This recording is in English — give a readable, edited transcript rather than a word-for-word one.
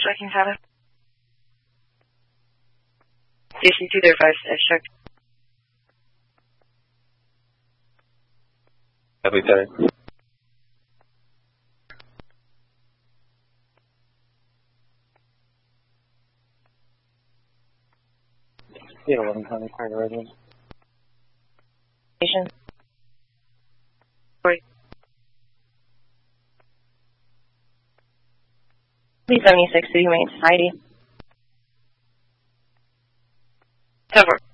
Viking 7. Station 235, status check. Copy, sorry. Yeah, 11 County Fire Resident. Station. Sorry. 376 to Humane Society. Cover.